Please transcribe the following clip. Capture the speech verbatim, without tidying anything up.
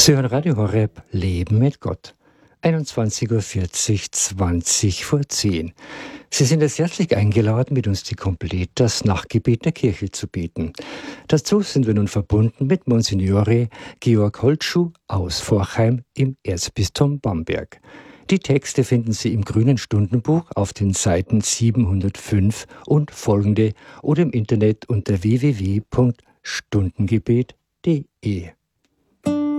Sie hören Radio Horeb, Leben mit Gott. einundzwanzig Uhr vierzig, zwanzig vor zehn. Sie sind jetzt herzlich eingeladen, mit uns die Komplett das Nachtgebet der Kirche zu beten. Dazu sind wir nun verbunden mit Monsignore Georg Holtschuh aus Forchheim im Erzbistum Bamberg. Die Texte finden Sie im Grünen Stundenbuch auf den Seiten siebenhundertfünf und folgende oder im Internet unter w w w punkt stundengebet punkt d e.